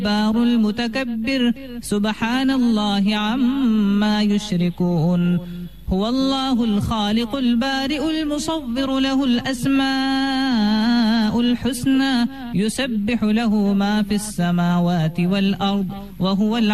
बारुल मुतकब्बिर सुब्हानल्लाहि अम्मा युश्रिकून हुवल्लाहुल खालिकुल बारिउल मुसव्विरु लहुल अस्माउल हुस्ना युसब्बिहु लहु मा फिस समावाति वल अर्द व हुवल